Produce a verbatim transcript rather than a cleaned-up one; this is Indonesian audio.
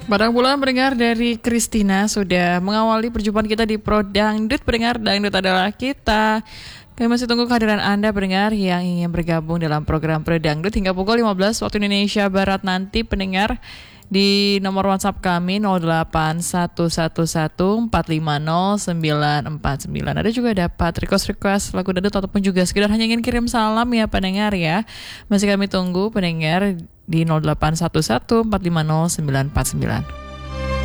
Padang bulan pendengar dari Christina sudah mengawali perjumpaan kita di Pro Dangdut. Pendengar, Dangdut adalah kita. Kami masih tunggu kehadiran Anda pendengar yang ingin bergabung dalam program Pro Dangdut hingga pukul lima belas waktu Indonesia Barat nanti pendengar. Di nomor WhatsApp kami nol delapan satu satu satu empat lima nol sembilan empat sembilan. Ada juga dapat request-request lagu dangdut ataupun juga sekedar hanya ingin kirim salam ya pendengar ya. Masih kami tunggu pendengar di nol delapan satu satu empat lima nol sembilan empat sembilan.